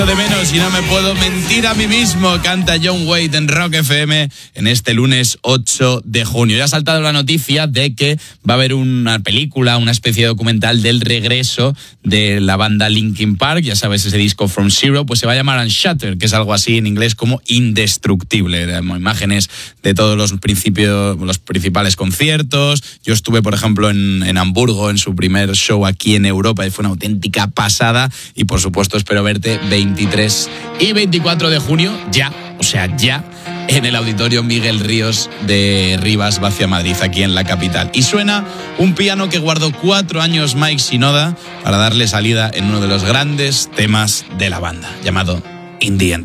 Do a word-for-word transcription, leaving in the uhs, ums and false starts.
De menos y no me puedo mentir a mí mismo, canta John Waite en Rock F M en este lunes ocho de junio. Ya ha saltado la noticia de que va a haber una película, una especie de documental del regreso de la banda Linkin Park, ya sabes, ese disco From Zero, pues se va a llamar Unshattered, que es algo así en inglés como indestructible. Imágenes de todos los principios, los principales conciertos. Yo estuve, por ejemplo, en, en Hamburgo en su primer show aquí en Europa y fue una auténtica pasada y por supuesto espero verte veintitrés y veinticuatro de junio, ya, o sea, ya, en el Auditorio Miguel Ríos de Rivas Vacia Madrid, aquí en la capital. Y suena un piano que guardó cuatro años Mike Shinoda para darle salida en uno de los grandes temas de la banda, llamado In the End.